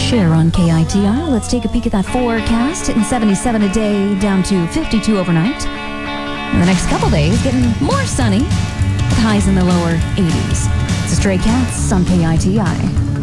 Cher on KITI. Let's take a peek at that forecast. Hitting 77 a day, down to 52 overnight. And the next couple days, getting more sunny, with highs in the lower 80s. It's the Stray Cats on KITI.